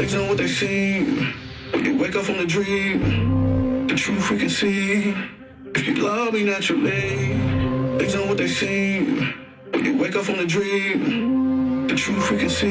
Legs on what they see. When you wake up from the dream, the truth we can see. If you love me naturally, legs on what they see. When you wake up from the dream, the truth we can see.